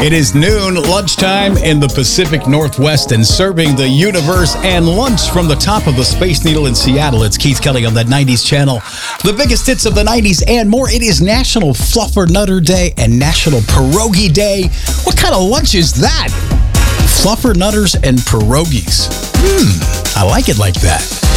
It is noon, lunchtime in the Pacific Northwest, and serving the universe and lunch from the top of the Space Needle in Seattle. It's Keith Kelly on that 90s channel. The biggest hits of the 90s and more. It is National Fluffer Nutter Day and National Pierogi Day. What kind of lunch is that? Fluffer Nutters and pierogies. I like it like that.